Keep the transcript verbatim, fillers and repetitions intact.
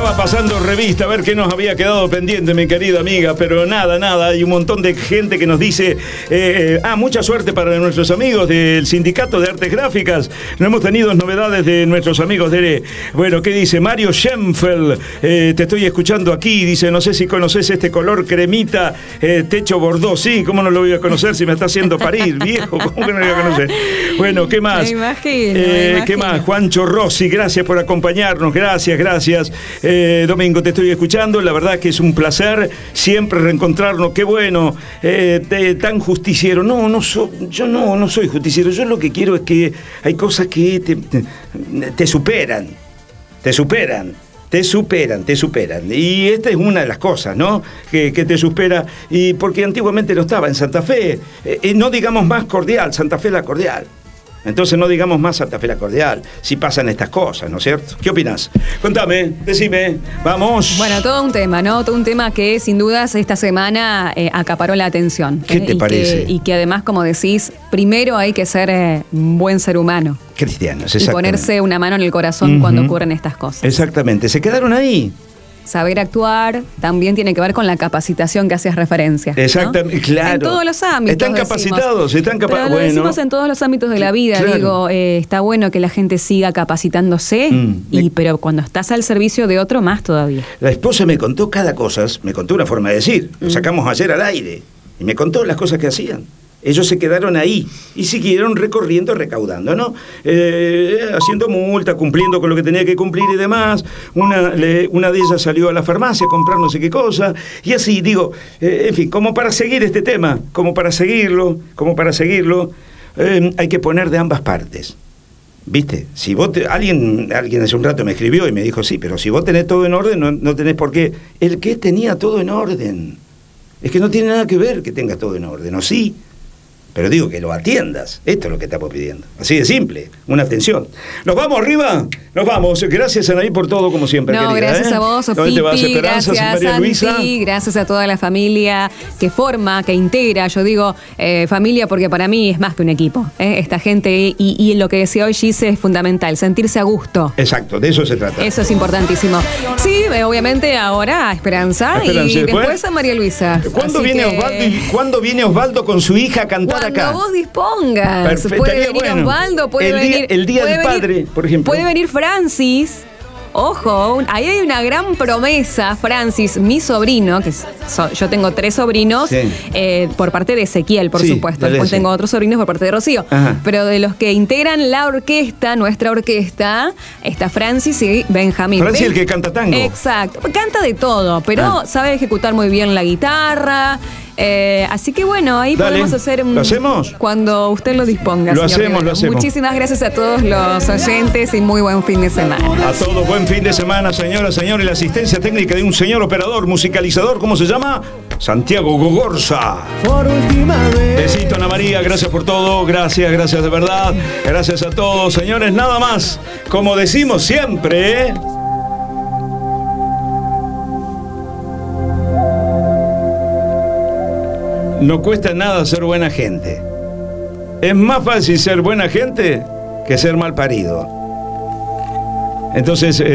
Estaba pasando revista a ver qué nos había quedado pendiente, mi querida amiga, pero nada, nada, hay un montón de gente que nos dice, eh, ah, mucha suerte para nuestros amigos del Sindicato de Artes Gráficas. No hemos tenido novedades de nuestros amigos de, bueno, ¿qué dice? Mario Schenfeld, eh, te estoy escuchando aquí, dice, no sé si conoces este color cremita, eh, techo bordó, sí, ¿cómo no lo voy a conocer si me está haciendo parir, viejo? ¿Cómo que no lo voy a conocer? Bueno, ¿qué más? Me imagino, eh, me imagino. ¿Qué más? Juancho Rossi, gracias por acompañarnos, gracias, gracias. Eh, Domingo, te estoy escuchando, la verdad que es un placer siempre reencontrarnos, qué bueno, eh, de, tan justiciero. No, no so, yo no, no soy justiciero, yo lo que quiero es que hay cosas que te, te, te superan, te superan. Te superan, te superan. Y esta es una de las cosas, ¿no? Que, que te supera. Y porque antiguamente no estaba en Santa Fe. Eh, eh, no digamos más cordial, Santa Fe la cordial. Entonces no digamos más Santa Fe la cordial, si pasan estas cosas, ¿no es cierto? ¿Qué opinas? Contame, decime, vamos. Bueno, todo un tema, ¿no? Todo un tema que sin dudas esta semana eh, acaparó la atención. ¿Qué eh, te y parece? Que, y que además, como decís, primero hay que ser eh, un buen ser humano. Cristianos, Y exactamente. ponerse una mano en el corazón Uh-huh. cuando ocurren estas cosas. Exactamente, se quedaron ahí. Saber actuar también tiene que ver con la capacitación que hacías referencia, ¿no? Exactamente, claro. En todos los ámbitos. Están decimos. capacitados, están capacitados. Pero lo Bueno, decimos en todos los ámbitos de la vida. Claro. Digo, eh, está bueno que la gente siga capacitándose, Mm, y, me- pero cuando estás al servicio de otro, más todavía. la esposa me contó cada cosa, me contó una forma de decir. Lo Mm. sacamos ayer al aire. Y me contó las cosas que hacían. Ellos se quedaron ahí y siguieron recorriendo, recaudando, ¿no? Eh, haciendo multa, cumpliendo con lo que tenía que cumplir y demás. Una, le- una de ellas salió a la farmacia a comprar no sé qué cosa. Y así, digo, eh, en fin, como para seguir este tema, como para seguirlo, como para seguirlo, eh, hay que poner de ambas partes. ¿Viste? Si vos te- alguien, alguien hace un rato me escribió y me dijo, sí, pero si vos tenés todo en orden, no, no tenés por qué. El que tenía todo en orden. Es que no tiene nada que ver que tengas todo en orden, ¿o sí? Pero digo que lo atiendas. Esto es lo que estamos pidiendo. Así de simple. Una atención. ¿Nos vamos arriba? Nos vamos. Gracias, Anaí, por todo, como siempre, No, querida, gracias ¿eh? a vos, ¿Dónde te vas, Pipi, Esperanza, gracias, María Luisa? Santi, gracias a toda la familia que forma, que integra. Yo digo eh, familia porque para mí es más que un equipo. ¿eh? Esta gente, y, y lo que decía hoy Gise es fundamental, sentirse a gusto. Exacto, de eso se trata. Eso es importantísimo. Sí, eh, obviamente ahora a Esperanza, A Esperanza, y ¿después? después a María Luisa. ¿Cuándo Así viene, que- Osvaldo, y- ¿Cuándo viene Osvaldo con su hija a cantar Cuando acá? vos dispongas. Perfecto, Puede estaría venir bueno. Osvaldo, puede El día- venir. el día puede del venir- padre, por ejemplo. Puede venir Francis. Ojo, un- ahí hay una gran promesa, Francis, mi sobrino, que so- yo tengo tres sobrinos, Sí. eh, por parte de Ezequiel, por Sí, supuesto. dale, Después sí. tengo otros sobrinos por parte de Rocío. Ajá. Pero de los que integran la orquesta, nuestra orquesta, está Francis y Benjamín. Francis, Ben- el que canta tango. Exacto. Canta de todo, pero Ah. sabe ejecutar muy bien la guitarra. eh, así que bueno, ahí Dale. podemos hacer un... ¿Lo hacemos? Cuando usted lo disponga. Lo señor hacemos, Rivera. lo hacemos. Muchísimas gracias a todos los oyentes y muy buen fin de semana. A todos, buen fin de semana, señoras, señores. La asistencia técnica de un señor operador, musicalizador, ¿cómo se llama? Santiago Gogorza. Por última vez. Besito, Ana María, gracias por todo, gracias, gracias de verdad. Gracias a todos, señores, nada más. Como decimos siempre, ¿eh? No cuesta nada ser buena gente. Es más fácil ser buena gente que ser mal parido. Entonces... eh,